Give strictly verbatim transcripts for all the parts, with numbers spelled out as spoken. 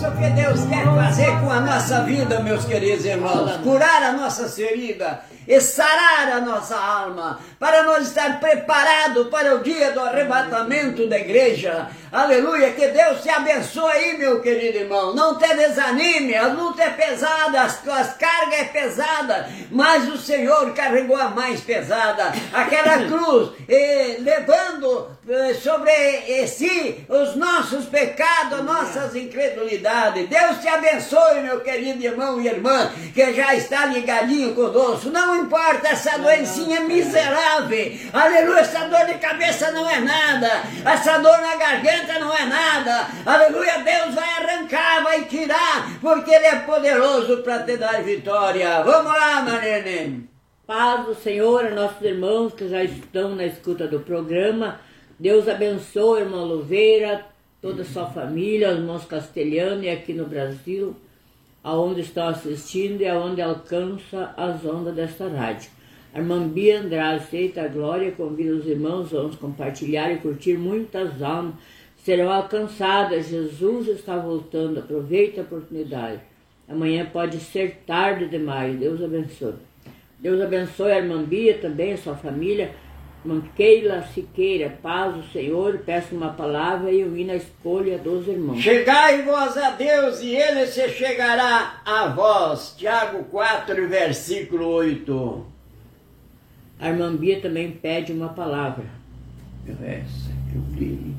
isso que Deus quer fazer com a nossa vida, meus queridos irmãos. Curar a nossa ferida e sarar a nossa alma, para nós estar preparados para o dia do arrebatamento da igreja. Aleluia, que Deus te abençoe aí, meu querido irmão. Não te desanime, a luta é pesada, as tuas cargas é pesada, mas o Senhor carregou a mais pesada, aquela cruz, eh, levando eh, sobre si os nossos pecados, nossas incredulidades. Deus te abençoe, meu querido irmão e irmã, que já está ligadinho conosco. Não importa essa doencinha miserável, aleluia, essa dor de cabeça não é nada, essa dor na garganta não é nada, aleluia, Deus vai arrancar, vai tirar, porque Ele é poderoso para te dar vitória. Vamos lá, Marlene. Paz do Senhor a nossos irmãos que já estão na escuta do programa. Deus abençoe, irmã Louveira, toda a sua família, os irmãos castelhanos e aqui no Brasil, aonde estão assistindo e aonde alcança as ondas desta rádio. A irmã Bia Andrade, aceita a glória, convida os irmãos, vamos compartilhar e curtir. Muitas almas serão alcançadas. Jesus está voltando, aproveite a oportunidade. Amanhã pode ser tarde demais. Deus abençoe. Deus abençoe a irmã Bia também, a sua família. Irmã Keila Siqueira, paz do Senhor, peço uma palavra e eu ir na escolha dos irmãos. Chegai vós a Deus e Ele se chegará a vós. Tiago quatro, versículo oito. A irmã Bia também pede uma palavra. Essa que eu li.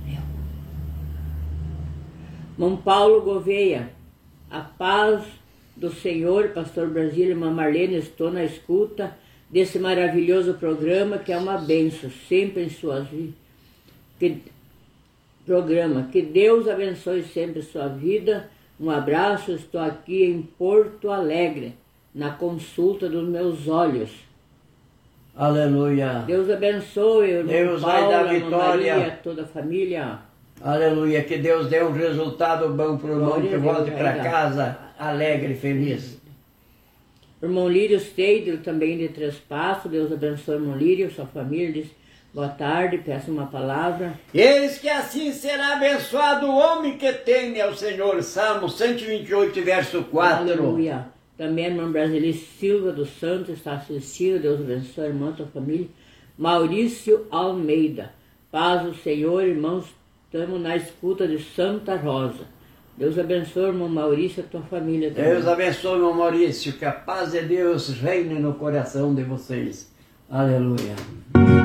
Irmão Paulo Gouveia, a paz do Senhor, pastor Brasília, irmã Marlene, estou na escuta desse maravilhoso programa que é uma bênção, sempre em suas vidas. Que, programa, que Deus abençoe sempre sua vida. Um abraço, estou aqui em Porto Alegre, na consulta dos meus olhos. Aleluia. Deus abençoe, irmão Deus Paulo, vai dar irmã vitória. Maria, toda a família. Aleluia, que Deus dê um resultado bom para o irmão que volte para casa alegre e feliz. Irmão Lírio Steidel, também de Três Passos. Deus abençoe, irmão Lírio, sua família. Diz, boa tarde, peço uma palavra. Eis que assim será abençoado o homem que teme ao Senhor. Salmo cento e vinte e oito, verso quatro. Aleluia. Também a irmã Brasileira Silva dos Santos está assistindo. Deus abençoe, irmã, sua família. Maurício Almeida, paz do Senhor, irmãos, estamos na escuta de Santa Rosa. Deus abençoe, irmão Maurício, a tua família também. Deus abençoe, irmão Maurício, que a paz de Deus reine no coração de vocês. Aleluia.